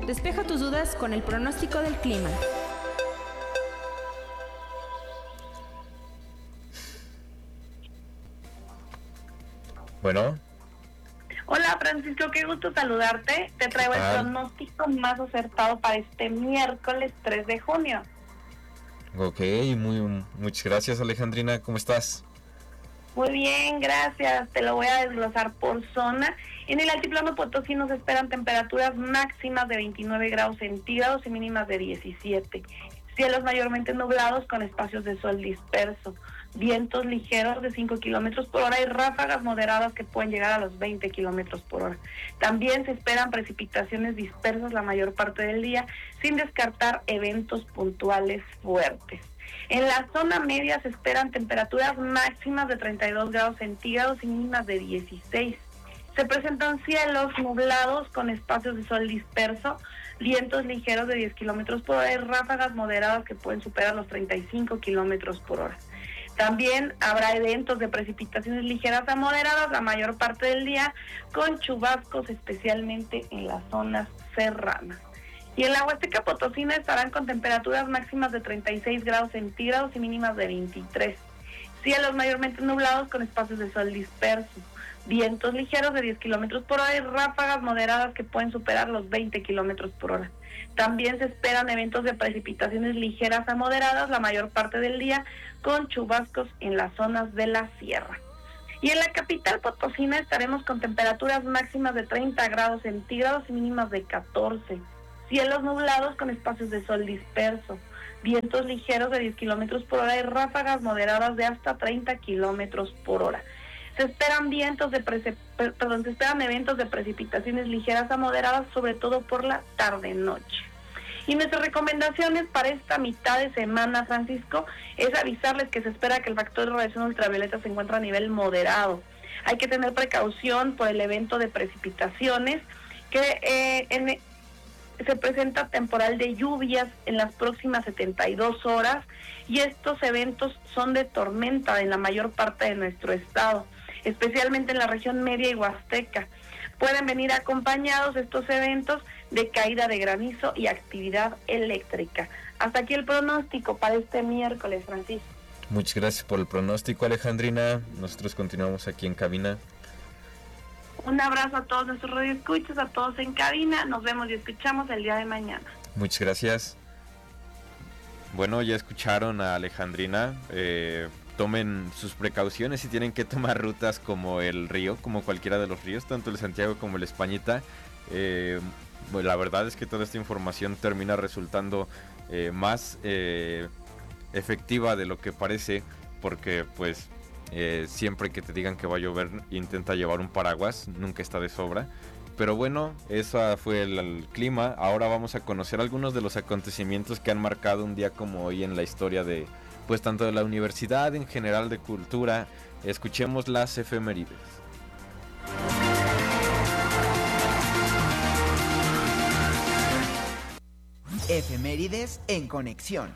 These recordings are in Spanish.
Despeja tus dudas con el pronóstico del clima. Bueno. Hola Francisco, qué gusto saludarte. Te traigo el pronóstico más acertado para este miércoles 3 de junio. Ok, muchas gracias Alejandrina, ¿cómo estás? Muy bien, gracias. Te lo voy a desglosar por zona. En el altiplano Potosí nos esperan temperaturas máximas de 29 grados centígrados y mínimas de 17. Cielos mayormente nublados con espacios de sol disperso. Vientos ligeros de 5 kilómetros por hora y ráfagas moderadas que pueden llegar a los 20 kilómetros por hora. También se esperan precipitaciones dispersas la mayor parte del día, sin descartar eventos puntuales fuertes. En la zona media se esperan temperaturas máximas de 32 grados centígrados y mínimas de 16. Se presentan cielos nublados con espacios de sol disperso, vientos ligeros de 10 kilómetros por hora y ráfagas moderadas que pueden superar los 35 kilómetros por hora. También habrá eventos de precipitaciones ligeras a moderadas la mayor parte del día, con chubascos especialmente en las zonas serranas. Y en la Huasteca Potosina estarán con temperaturas máximas de 36 grados centígrados y mínimas de 23. Cielos mayormente nublados con espacios de sol disperso. Vientos ligeros de 10 kilómetros por hora y ráfagas moderadas que pueden superar los 20 kilómetros por hora. También se esperan eventos de precipitaciones ligeras a moderadas la mayor parte del día, con chubascos en las zonas de la sierra. Y en la capital potosina estaremos con temperaturas máximas de 30 grados centígrados y mínimas de 14. Cielos nublados con espacios de sol disperso. Vientos ligeros de 10 kilómetros por hora y ráfagas moderadas de hasta 30 kilómetros por hora. Se esperan eventos de precipitaciones ligeras a moderadas, sobre todo por la tarde-noche. Y nuestras recomendaciones para esta mitad de semana, Francisco, es avisarles que se espera que el factor de radiación ultravioleta se encuentre a nivel moderado. Hay que tener precaución por el evento de precipitaciones que se presenta temporal de lluvias en las próximas 72 horas y estos eventos son de tormenta en la mayor parte de nuestro estado, especialmente en la región media y huasteca. Pueden venir acompañados estos eventos de caída de granizo y actividad eléctrica. Hasta aquí el pronóstico para este miércoles, Francisco. Muchas gracias por el pronóstico, Alejandrina. Nosotros continuamos aquí en cabina. Un abrazo a todos nuestros radioescuchas, a todos en cabina. Nos vemos y escuchamos el día de mañana. Muchas gracias. Bueno, ya escucharon a Alejandrina. Tomen sus precauciones si tienen que tomar rutas como el río, como cualquiera de los ríos, tanto el Santiago como el Españita. Bueno, la verdad es que toda esta información termina resultando más efectiva de lo que parece, porque pues siempre que te digan que va a llover, intenta llevar un paraguas, nunca está de sobra. Pero bueno, eso fue el clima. Ahora vamos a conocer algunos de los acontecimientos que han marcado un día como hoy en la historia de, pues tanto de la universidad, en general de cultura. Escuchemos las efemérides. Efemérides en conexión.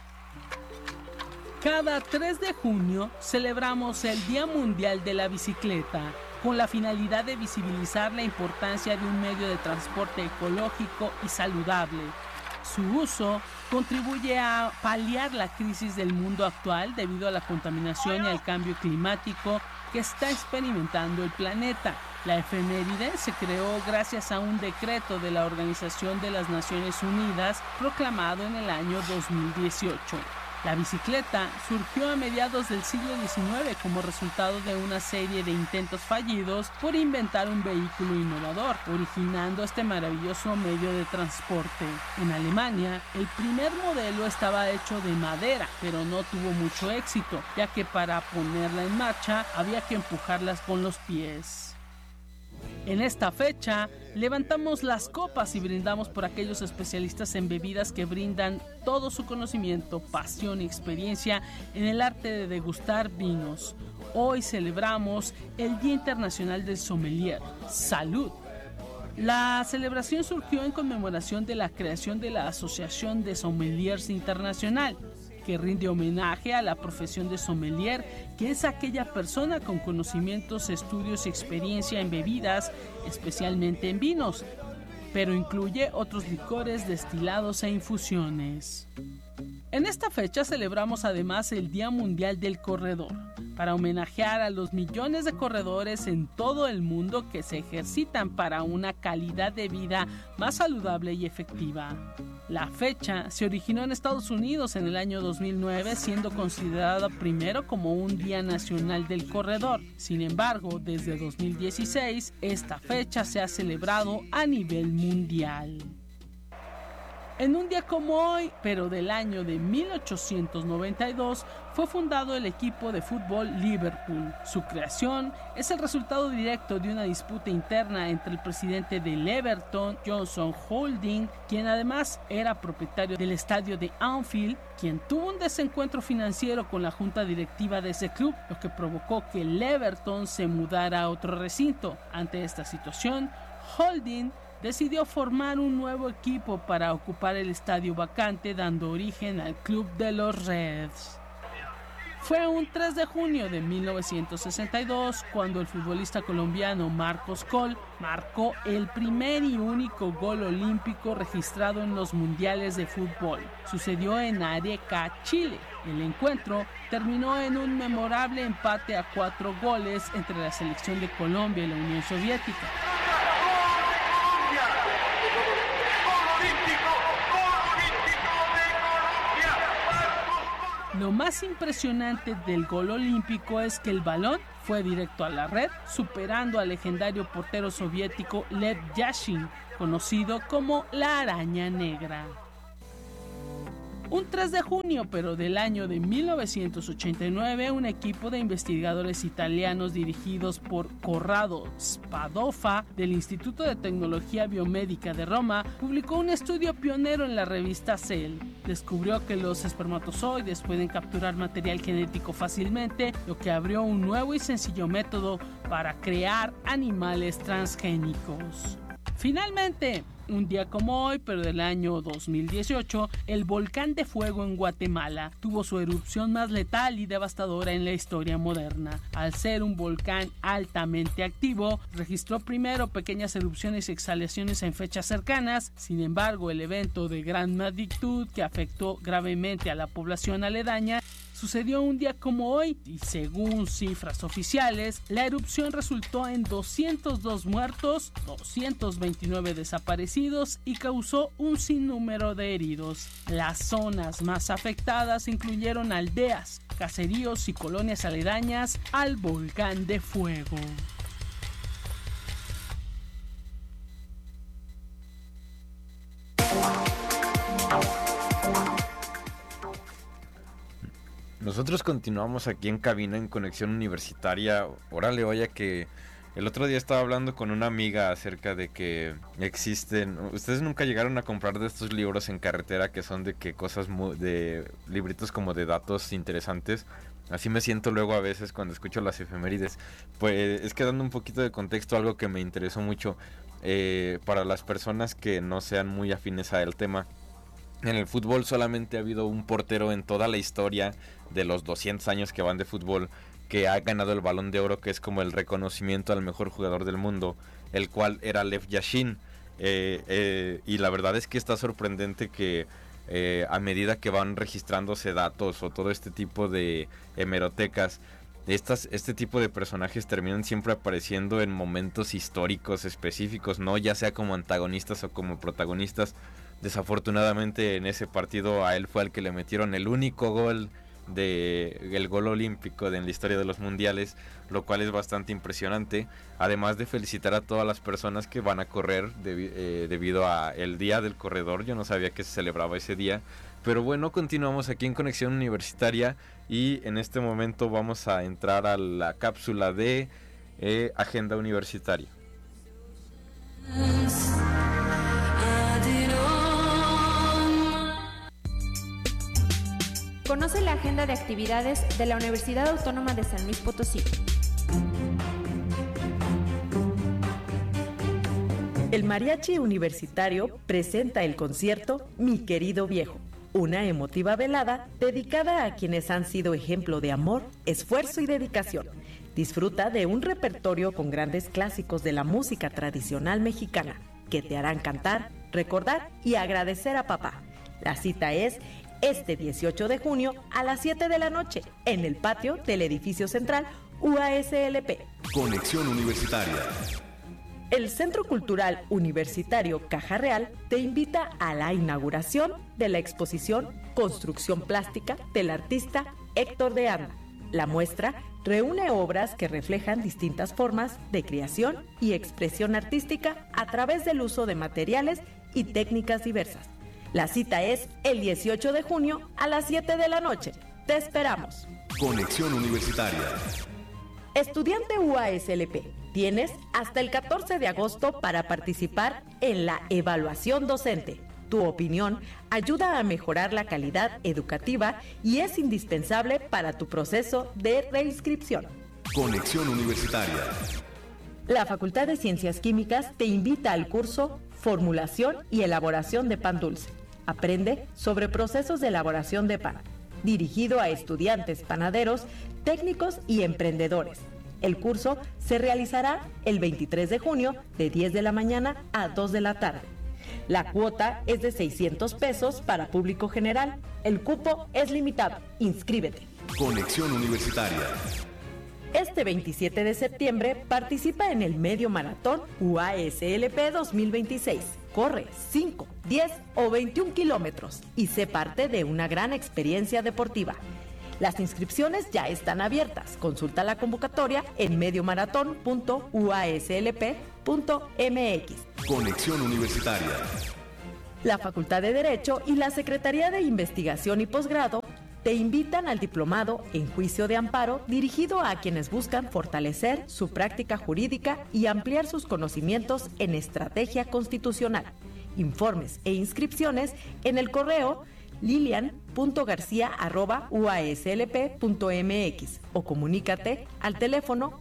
Cada 3 de junio celebramos el Día Mundial de la Bicicleta, con la finalidad de visibilizar la importancia de un medio de transporte ecológico y saludable. Su uso contribuye a paliar la crisis del mundo actual debido a la contaminación y al cambio climático que está experimentando el planeta. La efeméride se creó gracias a un decreto de la Organización de las Naciones Unidas proclamado en el año 2018. La bicicleta surgió a mediados del siglo XIX como resultado de una serie de intentos fallidos por inventar un vehículo innovador, originando este maravilloso medio de transporte. En Alemania, el primer modelo estaba hecho de madera, pero no tuvo mucho éxito, ya que para ponerla en marcha había que empujarlas con los pies. En esta fecha, levantamos las copas y brindamos por aquellos especialistas en bebidas que brindan todo su conocimiento, pasión y experiencia en el arte de degustar vinos. Hoy celebramos el Día Internacional del Sommelier. ¡Salud! La celebración surgió en conmemoración de la creación de la Asociación de Sommeliers Internacional, que rinde homenaje a la profesión de sommelier, que es aquella persona con conocimientos, estudios y experiencia en bebidas, especialmente en vinos. pero incluye otros licores, destilados e infusiones. En esta fecha celebramos además el Día Mundial del Corredor, para homenajear a los millones de corredores en todo el mundo que se ejercitan para una calidad de vida más saludable y efectiva. La fecha se originó en Estados Unidos en el año 2009, siendo considerada primero como un Día Nacional del Corredor. Sin embargo, desde 2016, esta fecha se ha celebrado a nivel mundial. En un día como hoy, pero del año de 1892, fue fundado el equipo de fútbol Liverpool. Su creación es el resultado directo de una disputa interna entre el presidente del Everton, Johnson Holding, quien además era propietario del estadio de Anfield, quien tuvo un desencuentro financiero con la junta directiva de ese club, lo que provocó que el Everton se mudara a otro recinto. Ante esta situación, Holding decidió formar un nuevo equipo para ocupar el estadio vacante, dando origen al Club de los Reds. Fue un 3 de junio de 1962 cuando el futbolista colombiano Marcos Coll marcó el primer y único gol olímpico registrado en los mundiales de fútbol. Sucedió en Areca, Chile. El encuentro terminó en un memorable empate a 4 goles entre la selección de Colombia y la Unión Soviética. Lo más impresionante del gol olímpico es que el balón fue directo a la red, superando al legendario portero soviético Lev Yashin, conocido como la Araña Negra. Un 3 de junio, pero del año de 1989, un equipo de investigadores italianos dirigidos por Corrado Spadoffa del Instituto de Tecnología Biomédica de Roma publicó un estudio pionero en la revista Cell. Descubrió que los espermatozoides pueden capturar material genético fácilmente, lo que abrió un nuevo y sencillo método para crear animales transgénicos. Finalmente, un día como hoy, pero del año 2018, el volcán de fuego en Guatemala tuvo su erupción más letal y devastadora en la historia moderna. Al ser un volcán altamente activo, registró primero pequeñas erupciones y exhalaciones en fechas cercanas. Sin embargo, el evento de gran magnitud que afectó gravemente a la población aledaña sucedió un día como hoy y según cifras oficiales, la erupción resultó en 202 muertos, 229 desaparecidos y causó un sinnúmero de heridos. Las zonas más afectadas incluyeron aldeas, caseríos y colonias aledañas al volcán de fuego. Nosotros continuamos aquí en cabina en Conexión Universitaria. Órale, oye, que el otro día estaba hablando con una amiga acerca de que existen... ¿Ustedes nunca llegaron a comprar de estos libros en carretera que son de que cosas de libritos como de datos interesantes? Así me siento luego a veces cuando escucho las efemérides. Pues es que dando un poquito de contexto, algo que me interesó mucho para las personas que no sean muy afines al tema. En el fútbol solamente ha habido un portero en toda la historia de los 200 años que van de fútbol que ha ganado el Balón de Oro, que es como el reconocimiento al mejor jugador del mundo, el cual era Lev Yashin. Y la verdad es que está sorprendente que a medida que van registrándose datos o todo este tipo de hemerotecas, este tipo de personajes terminan siempre apareciendo en momentos históricos específicos, ¿no? Ya sea como antagonistas o como protagonistas. Desafortunadamente en ese partido a él fue al que le metieron el único gol el gol olímpico en la historia de los mundiales, lo cual es bastante impresionante, además de felicitar a todas las personas que van a correr debido a el Día del Corredor. Yo no sabía que se celebraba ese día, pero bueno, continuamos aquí en Conexión Universitaria y en este momento vamos a entrar a la cápsula de Agenda Universitaria. Conoce la agenda de actividades de la Universidad Autónoma de San Luis Potosí. El Mariachi Universitario presenta el concierto Mi Querido Viejo, una emotiva velada dedicada a quienes han sido ejemplo de amor, esfuerzo y dedicación. Disfruta de un repertorio con grandes clásicos de la música tradicional mexicana, que te harán cantar, recordar y agradecer a papá. La cita es este 18 de junio a las 7 de la noche en el patio del edificio central UASLP. Conexión Universitaria. El Centro Cultural Universitario Caja Real te invita a la inauguración de la exposición Construcción Plástica del artista Héctor de Anda. La muestra reúne obras que reflejan distintas formas de creación y expresión artística a través del uso de materiales y técnicas diversas. La cita es el 18 de junio a las 7 de la noche. ¡Te esperamos! Conexión Universitaria. Estudiante UASLP, tienes hasta el 14 de agosto para participar en la evaluación docente. Tu opinión ayuda a mejorar la calidad educativa y es indispensable para tu proceso de reinscripción. Conexión Universitaria. La Facultad de Ciencias Químicas te invita al curso Formulación y Elaboración de Pan Dulce. Aprende sobre procesos de elaboración de pan, dirigido a estudiantes panaderos, técnicos y emprendedores. El curso se realizará el 23 de junio de 10 de la mañana a 2 de la tarde. La cuota es de 600 pesos para público general. El cupo es limitado. Inscríbete. Conexión Universitaria. Este 27 de septiembre participa en el Medio Maratón UASLP 2026. Corre 5, 10 o 21 kilómetros y sé parte de una gran experiencia deportiva. Las inscripciones ya están abiertas. Consulta la convocatoria en mediomaratón.uaslp.mx. Conexión Universitaria. La Facultad de Derecho y la Secretaría de Investigación y Posgrado te invitan al diplomado en Juicio de Amparo dirigido a quienes buscan fortalecer su práctica jurídica y ampliar sus conocimientos en estrategia constitucional. Informes e inscripciones en el correo lilian.garcia@uaslp.mx o comunícate al teléfono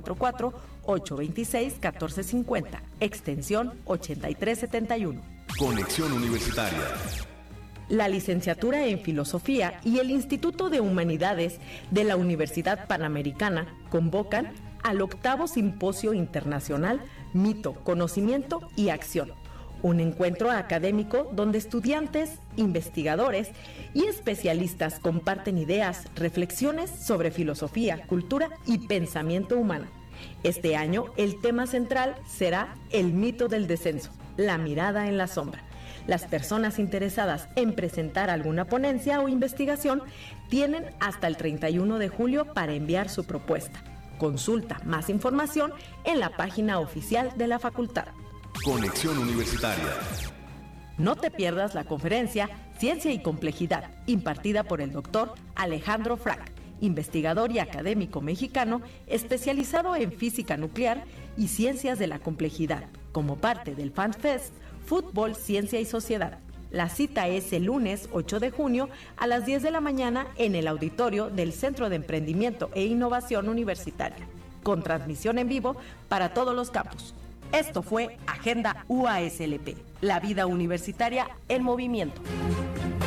444-826-1450, extensión 8371. Conexión Universitaria. La licenciatura en Filosofía y el Instituto de Humanidades de la Universidad Panamericana convocan al 8º Simposio Internacional Mito, Conocimiento y Acción. Un encuentro académico donde estudiantes, investigadores y especialistas comparten ideas, reflexiones sobre filosofía, cultura y pensamiento humano. Este año el tema central será el mito del descenso, la mirada en la sombra. Las personas interesadas en presentar alguna ponencia o investigación tienen hasta el 31 de julio para enviar su propuesta. Consulta más información en la página oficial de la facultad. Conexión Universitaria. No te pierdas la conferencia Ciencia y Complejidad, impartida por el doctor Alejandro Frac, investigador y académico mexicano especializado en física nuclear y ciencias de la complejidad, como parte del FanFest Fútbol, Ciencia y Sociedad. La cita es el lunes 8 de junio a las 10 de la mañana en el auditorio del Centro de Emprendimiento e Innovación Universitaria, con transmisión en vivo para todos los campus. Esto fue Agenda UASLP, la vida universitaria en movimiento.